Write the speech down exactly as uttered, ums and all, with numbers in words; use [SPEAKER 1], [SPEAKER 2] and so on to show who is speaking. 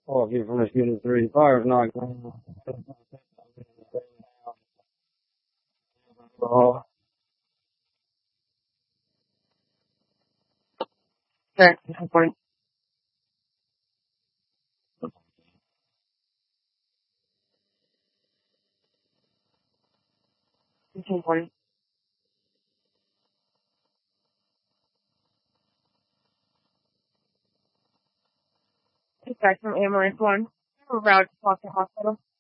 [SPEAKER 1] Well, if you're from Michigan, three fire's not going to. Okay, ten forty. ten forty. It's back from Amaranth One. We're about to talk to hospital.